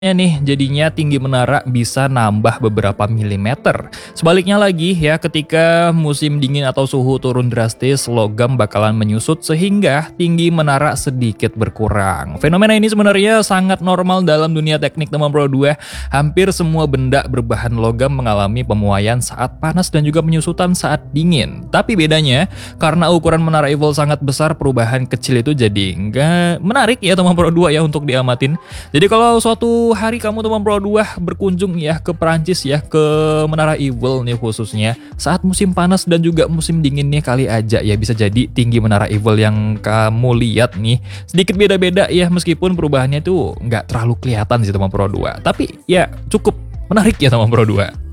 nih jadinya tinggi menara bisa nambah beberapa milimeter. Sebaliknya lagi ya, ketika musim dingin atau suhu turun drastis, logam bakalan menyusut sehingga tinggi menara sedikit berkurang. Fenomena ini sebenarnya sangat normal dalam dunia teknik teman Pro 2. Hampir semua benda berbahan logam mengalami pemuaian saat panas dan juga penyusutan saat dingin. Tapi bedanya, karena ukuran menara Eiffel sangat besar, perubahan kecil itu jadi nggak menarik ya teman Pro 2 ya untuk diamatin. Jadi kalau suatu hari kamu teman Pro 2 berkunjung ya ke Perancis ya, ke Menara Eiffel nih khususnya saat musim panas dan juga musim dingin nih, kali aja ya bisa jadi tinggi Menara Eiffel yang kamu lihat nih sedikit beda-beda ya, meskipun perubahannya tuh nggak terlalu kelihatan sih teman Pro 2, tapi ya cukup menarik ya teman Pro 2.